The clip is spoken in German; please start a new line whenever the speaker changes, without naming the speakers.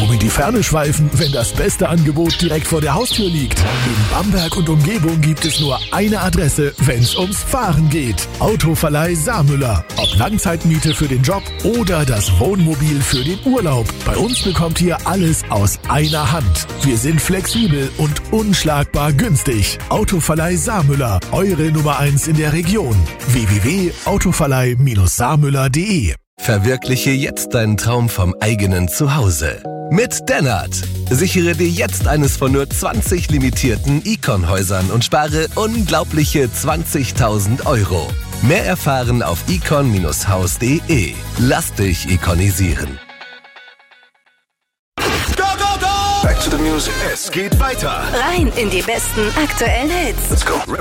Warum in die Ferne schweifen, wenn das beste Angebot direkt vor der Haustür liegt? In Bamberg und Umgebung gibt es nur eine Adresse, wenn es ums Fahren geht. Autoverleih Saarmüller. Ob Langzeitmiete für den Job oder das Wohnmobil für den Urlaub. Bei uns bekommt ihr alles aus einer Hand. Wir sind flexibel und unschlagbar günstig. Autoverleih Saarmüller. Eure Nummer 1 in der Region. www.autoverleih-saarmüller.de.
Verwirkliche jetzt deinen Traum vom eigenen Zuhause. Mit Dennert. Sichere dir jetzt eines von nur 20 limitierten Icon-Häusern und spare unglaubliche 20.000 €. Mehr erfahren auf icon-haus.de. Lass dich ikonisieren.
Back to the music. Es geht weiter.
Rein in die besten aktuellen Hits.
Let's go.